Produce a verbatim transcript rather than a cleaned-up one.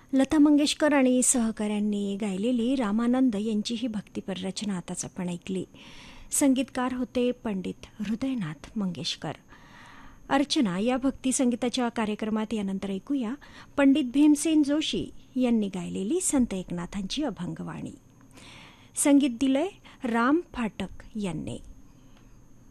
लता मंगेशकर आणि सहकाऱ्यांनी गायलेली रामानंद यांची ही भक्तिपर रचना आताच आपण ऐकली. संगीतकार होते पंडित हृदयनाथ मंगेशकर. अर्चना या भक्ती संगीताच्या कार्यक्रमात यानंतर ऐकूया पंडित भीमसेन जोशी यांनी गायलेली संत एकनाथांची अभंगवाणी. संगीत दिलंय राम फाटक यांनी.